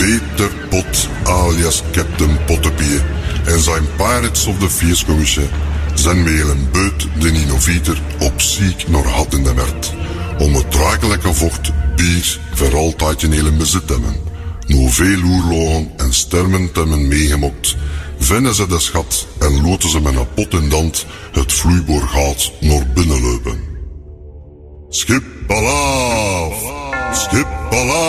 Peter Pot alias Captain Pottepie en zijn Pirates of the Feerskommisje zijn met een beut de innovator op ziek naar had in de werd. Om het draaglijke vocht bier voor altijd in hele bezit hebben. Nu veel oorlogen en stermen te hebben meegemokt, vinden ze de schat en loten ze met een pot in dand het vloeiboorgaat naar binnen lopen. Schip Palaaf! Schip Palaaf!